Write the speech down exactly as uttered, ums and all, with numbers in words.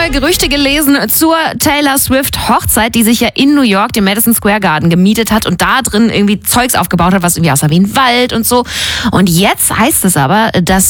neue Gerüchte gelesen zur Taylor Swift Hochzeit, die sich ja in New York den Madison Square Garden gemietet hat und da drin irgendwie Zeugs aufgebaut hat, was irgendwie aussah wie ein Wald und so. Und jetzt heißt es aber, dass